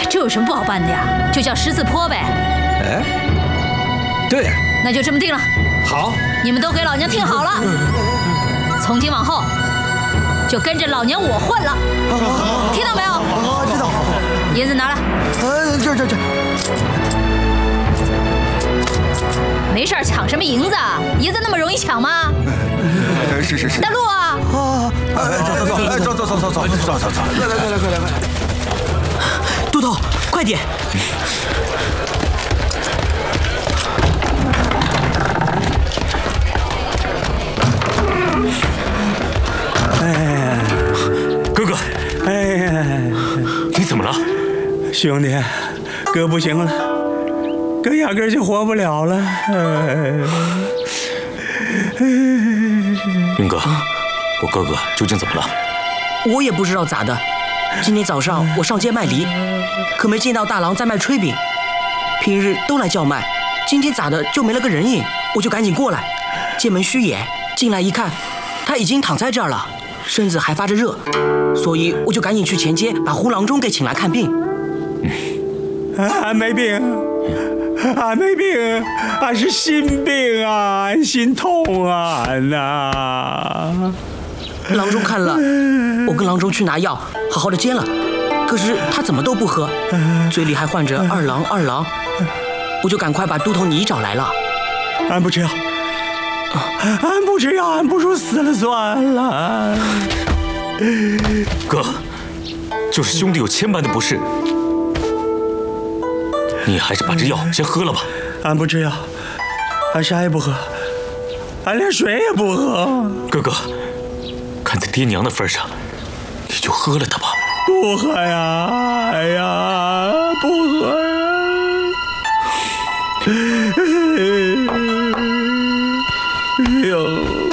这有什么不好办的呀？就叫十字坡呗。 哎，对， 那就这么定了。 好， 你们都给老娘听好了，从今往后就跟着老娘我混了。 好， 听到没有？ 好，知道。 银子拿来。 这。 没事抢什么银子？银子那么容易抢吗？ 是。 带路啊！ 走，来。 都头，快点！ 哥哥，你怎么了？ 兄弟，哥不行了，哥压根就活不了了。 云哥，我哥哥究竟怎么了？ 我也不知道咋的。今天早上我上街卖梨，可没见到大郎在卖炊饼。平日都来叫卖，今天咋的就没了个人影？我就赶紧过来，见门虚掩，进来一看，他已经躺在这儿了，身子还发着热，所以我就赶紧去前街把胡郎中给请来看病。 俺没病，俺是心病啊，俺心痛啊，俺呐。 郎中看了，我跟郎中去拿药，好好的煎了，可是他怎么都不喝，嘴里还唤着二郎，我就赶快把都头你找来了。 俺不吃药，俺不如死了算了。 哥，就是兄弟有千般的不是，你还是把这药先喝了吧。 俺不吃药，俺啥也不喝，俺连水也不喝。 哥哥，看在爹娘的份上，你就喝了它吧。 不喝呀，哎呀，不喝呀。哎呦，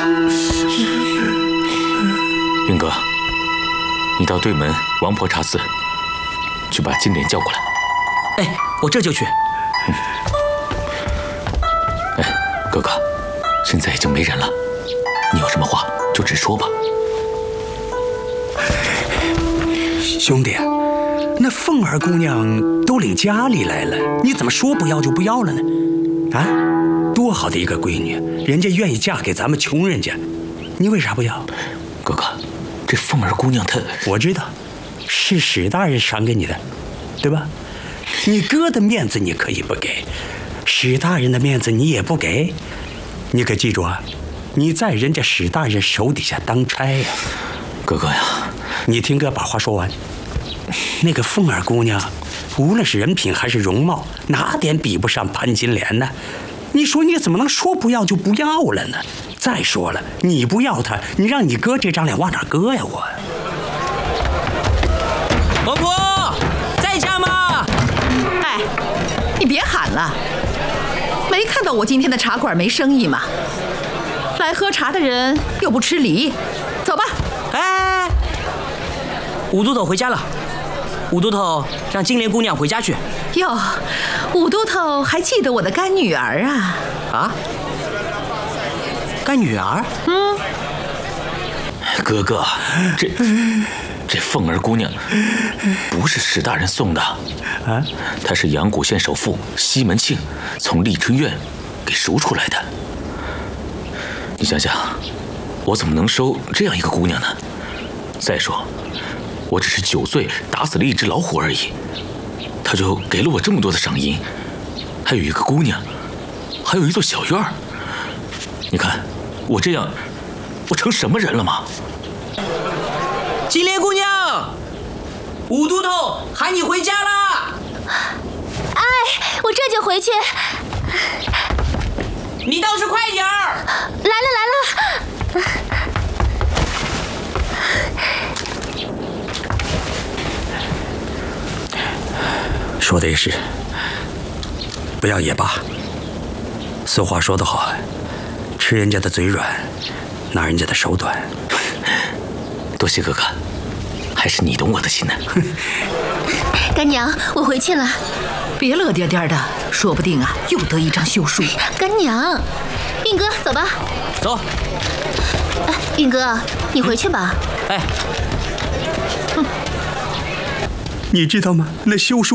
云哥，你到对门王婆茶寺去把金莲叫过来。 哎，我这就去。 哎，哥哥，现在已经没人了，你有什么话就直说吧。 兄弟，那凤儿姑娘都领家里来了，你怎么说不要就不要了呢？啊，多好的一个闺女，人家愿意嫁给咱们穷人家，你为啥不要？ 哥哥，这凤儿姑娘她…… 我知道，是史大人赏给你的，对吧？你哥的面子你可以不给，史大人的面子你也不给，你可记住啊，你在人家史大人手底下当差呀。 哥哥呀， 你听哥把话说完。那个凤儿姑娘，无论是人品还是容貌，哪点比不上潘金莲呢？你说你怎么能说不要就不要了呢？再说了，你不要她，你让你哥这张脸往哪搁呀？我。 婆婆，在家吗？ 哎，你别喊了，没看到我今天的茶馆没生意吗？来喝茶的人又不吃梨，走吧。 哎，武都头回家了。武都头让金莲姑娘回家去。 哟，武都头还记得我的干女儿啊？ 啊？干女儿？ 哥哥，这凤儿姑娘不是史大人送的啊，她是阳谷县首富西门庆从丽春院给赎出来的。你想想，我怎么能收这样一个姑娘呢？再说，我只是酒醉打死了一只老虎而已，他就给了我这么多的赏银，还有一个姑娘，还有一座小院儿。你看我这样，我成什么人了吗？ 金莲姑娘，武都头喊你回家啦！ 哎，我这就回去。 你倒是快点儿！ 来了。 说的也是，不要也罢。俗话说得好，吃人家的嘴软，拿人家的手短。 多谢哥哥，还是你懂我的心呢。 干娘，我回去了。 别乐颠颠的，说不定啊又得一张休书。 干娘，运哥，走吧。 走。 运哥，你回去吧。 哎， 你知道吗？那休书